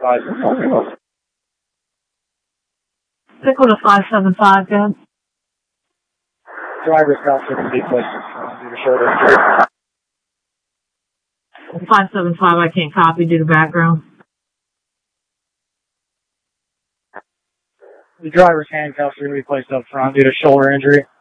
575. Stick with a 575, go ahead. Driver's counselor can be placed due to shoulder injury. 575, I can't copy due to background. The driver's handcuffs are going to be placed up front due to shoulder injury.